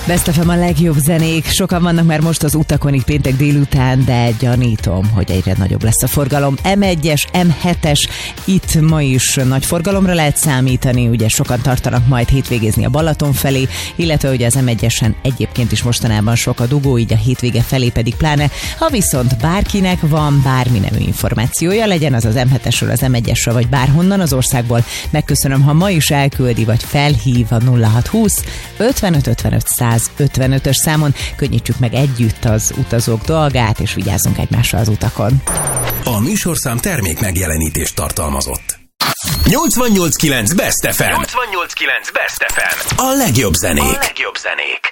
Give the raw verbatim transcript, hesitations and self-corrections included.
Best ef em a legjobb zenék. Sokan vannak már most az utakon itt péntek délután, de gyanítom, hogy egyre nagyobb lesz a forgalom. em egyes, em hetes, itt ma is nagy forgalomra lehet számítani, ugye sokan tartanak majd hétvégézni a Balaton felé, illetve ugye az em egyesen egyébként is mostanában sok a dugó, így a hétvége felé pedig pláne. Ha viszont bárkinek van bármi nemű információja, legyen az az em hetesről, az em egyesről, vagy bárhonnan az országból, megköszönöm, ha ma is elküldi, vagy felhív a nulla hat húsz ötvenöt ötvenöt száz ötvenötös számon. Könnyítsük meg együtt az utazók dolgát, és vigyázzunk egymásra az utakon. A műsorszám termék megjelenítést tartalmazott. nyolcvannyolc kilenc Best ef em. nyolcvannyolc kilenc Best ef em. A legjobb zenék. A legjobb zenék.